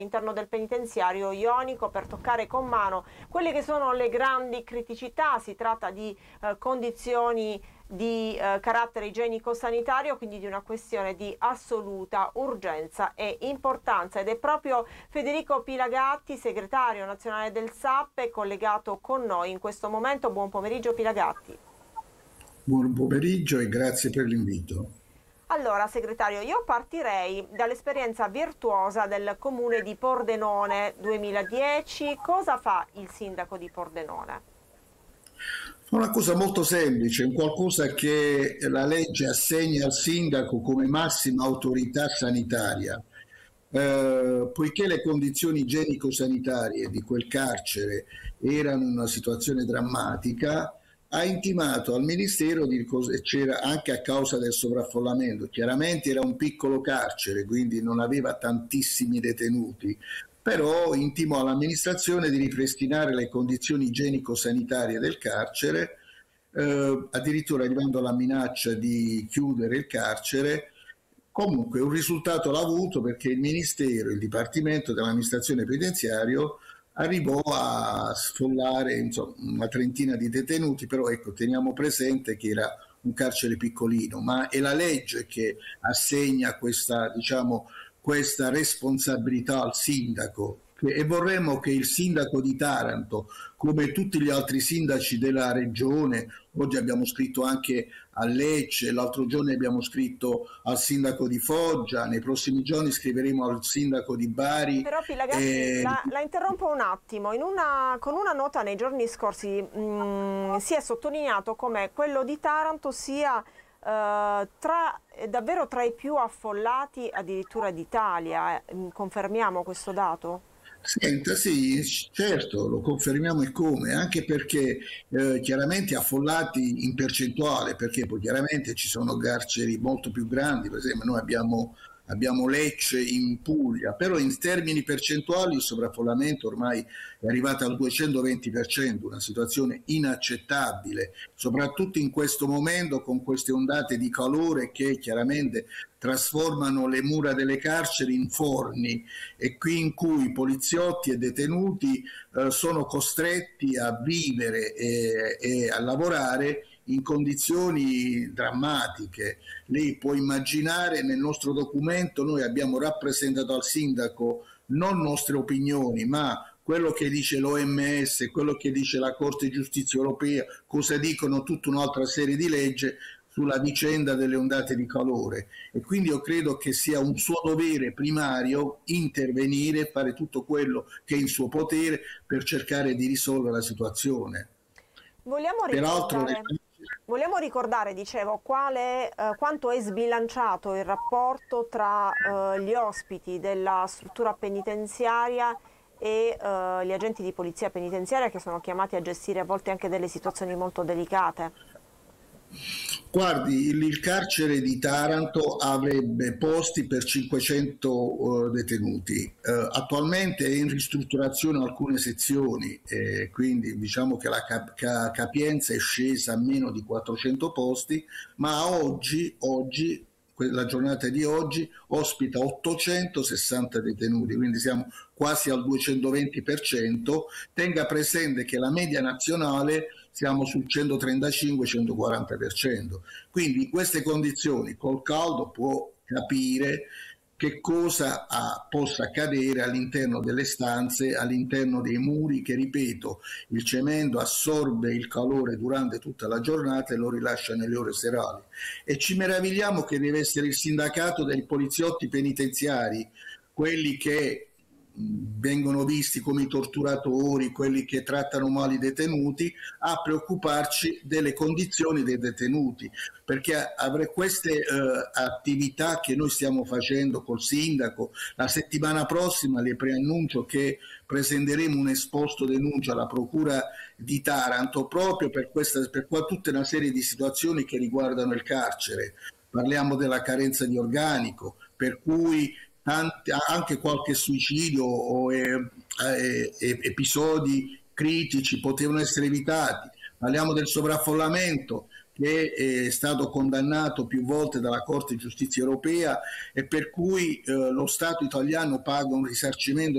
all'interno del penitenziario ionico per toccare con mano quelle che sono le grandi criticità. Si tratta di condizioni di carattere igienico-sanitario, quindi di una questione di assoluta urgenza e importanza, ed è proprio Federico Pilagatti, segretario nazionale del SAPPE, collegato con noi in questo momento. Buon pomeriggio Pilagatti. Buon pomeriggio e grazie per l'invito. Allora, segretario, io partirei dall'esperienza virtuosa del comune di Pordenone 2010. Cosa fa il sindaco di Pordenone? Una cosa molto semplice, un qualcosa che la legge assegna al sindaco come massima autorità sanitaria. Poiché le condizioni igienico-sanitarie di quel carcere erano in una situazione drammatica, ha intimato al Ministero di c'era anche a causa del sovraffollamento. Chiaramente era un piccolo carcere, quindi non aveva tantissimi detenuti, però intimò all'amministrazione di ripristinare le condizioni igienico-sanitarie del carcere, addirittura arrivando alla minaccia di chiudere il carcere. Comunque un risultato l'ha avuto, perché il Ministero, il Dipartimento dell'amministrazione penitenziaria arrivò a sfollare insomma, una trentina di detenuti, però ecco, teniamo presente che era un carcere piccolino, ma è la legge che assegna questa, diciamo, questa responsabilità al sindaco, e vorremmo che il sindaco di Taranto, come tutti gli altri sindaci della regione, oggi abbiamo scritto anche a Lecce, l'altro giorno abbiamo scritto al sindaco di Foggia, nei prossimi giorni scriveremo al sindaco di Bari. Però Pilagatti, la interrompo un attimo. Con una nota nei giorni scorsi si è sottolineato come quello di Taranto sia davvero tra i più affollati addirittura d'Italia. Confermiamo questo dato? Senta, sì, certo, lo confermiamo, e come, anche perché chiaramente affollati in percentuale, perché poi chiaramente ci sono carceri molto più grandi, per esempio noi abbiamo Lecce in Puglia, però in termini percentuali il sovraffollamento ormai è arrivato al 220%, una situazione inaccettabile, soprattutto in questo momento con queste ondate di calore che chiaramente trasformano le mura delle carceri in forni, e qui in cui poliziotti e detenuti sono costretti a vivere e a lavorare in condizioni drammatiche. Lei può immaginare, nel nostro documento noi abbiamo rappresentato al sindaco non nostre opinioni, ma quello che dice l'OMS, quello che dice la Corte di Giustizia Europea, cosa dicono tutta un'altra serie di leggi sulla vicenda delle ondate di calore, e quindi io credo che sia un suo dovere primario intervenire, fare tutto quello che è in suo potere per cercare di risolvere la situazione. Peraltro Vogliamo ricordare, dicevo, quanto è sbilanciato il rapporto tra gli ospiti della struttura penitenziaria e gli agenti di polizia penitenziaria, che sono chiamati a gestire a volte anche delle situazioni molto delicate. Guardi, il carcere di Taranto avrebbe posti per 500 detenuti. Attualmente è in ristrutturazione alcune sezioni, quindi diciamo che la capienza è scesa a meno di 400 posti, ma oggi, la giornata di oggi, ospita 860 detenuti, quindi siamo quasi al 220%. Tenga presente che la media nazionale siamo sul 135-140%. Quindi in queste condizioni, col caldo, può capire che cosa possa accadere all'interno delle stanze, all'interno dei muri, che, ripeto, il cemento assorbe il calore durante tutta la giornata e lo rilascia nelle ore serali. E ci meravigliamo che deve essere il sindacato dei poliziotti penitenziari, quelli che vengono visti come i torturatori, quelli che trattano male i detenuti, a preoccuparci delle condizioni dei detenuti, perché queste attività che noi stiamo facendo col sindaco, la settimana prossima le preannuncio che presenteremo un esposto denuncia alla Procura di Taranto proprio per tutta una serie di situazioni che riguardano il carcere. Parliamo della carenza di organico, per cui anche qualche suicidio o episodi critici potevano essere evitati. Parliamo del sovraffollamento, che è stato condannato più volte dalla Corte di Giustizia Europea, e per cui lo Stato italiano paga un risarcimento